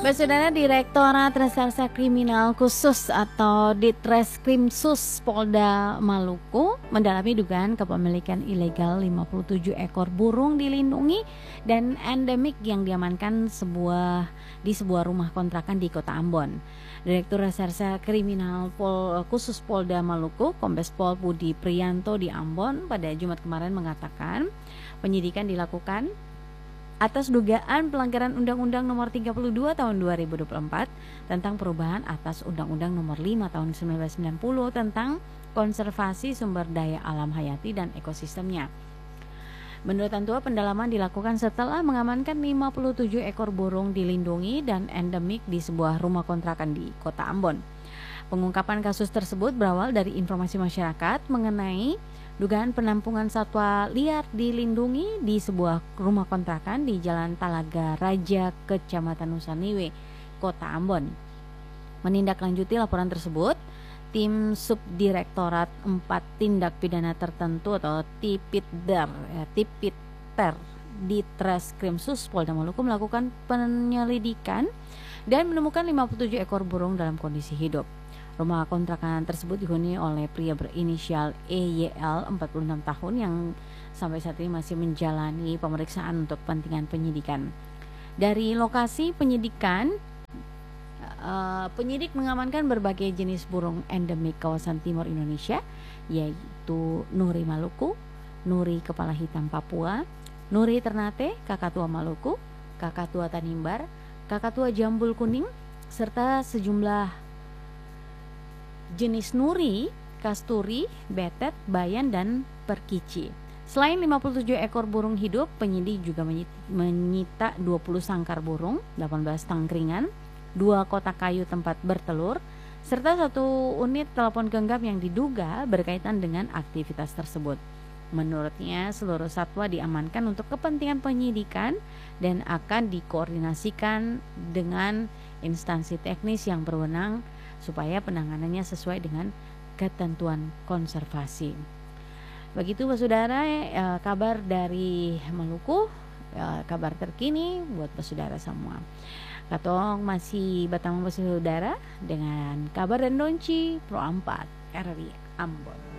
Saudara, Direktorat Reserse Kriminal Khusus atau Ditreskrimsus Polda Maluku mendalami dugaan kepemilikan ilegal 57 ekor burung dilindungi dan endemik yang diamankan di sebuah rumah kontrakan di Kota Ambon. Direktur Reserse Kriminal Khusus Polda Maluku, Kombes Pol Budi Priyanto di Ambon pada Jumat kemarin mengatakan penyidikan dilakukan atas dugaan pelanggaran Undang-Undang Nomor 32 Tahun 2024 tentang perubahan atas Undang-Undang Nomor 5 Tahun 1990 tentang konservasi sumber daya alam hayati dan ekosistemnya. Menurut Tantua, pendalaman dilakukan setelah mengamankan 57 ekor burung dilindungi dan endemik di sebuah rumah kontrakan di Kota Ambon. Pengungkapan kasus tersebut berawal dari informasi masyarakat mengenai dugaan penampungan satwa liar dilindungi di sebuah rumah kontrakan di Jalan Talaga Raja, Kecamatan Nusaniwe, Kota Ambon. Menindaklanjuti laporan tersebut, tim Subdirektorat 4 Tindak Pidana Tertentu atau Tipiter Ditreskrimsus Polda Maluku melakukan penyelidikan dan menemukan 57 ekor burung dalam kondisi hidup. Rumah kontrakan tersebut dihuni oleh pria berinisial EYL 46 tahun yang sampai saat ini masih menjalani pemeriksaan untuk kepentingan penyidikan. Dari lokasi penyidikan, penyidik mengamankan berbagai jenis burung endemik kawasan timur Indonesia, yaitu Nuri Maluku, Nuri Kepala Hitam Papua, Nuri Ternate, Kakatua Maluku, Kakatua Tanimbar, Kakatua Jambul Kuning, serta sejumlah jenis nuri, kasturi, betet, bayan, dan perkici. Selain 57 ekor burung hidup, penyidik juga menyita 20 sangkar burung, 18 tangkringan, 2 kotak kayu tempat bertelur, serta 1 unit telepon genggam yang diduga berkaitan dengan aktivitas tersebut. Menurutnya, seluruh satwa diamankan untuk kepentingan penyidikan dan akan dikoordinasikan dengan instansi teknis yang berwenang supaya penanganannya sesuai dengan ketentuan konservasi. Begitu saudara, kabar dari Maluku, kabar terkini buat saudara semua. Katong masih bertemu saudara dengan kabar dan donci Pro 4 RRI Ambon.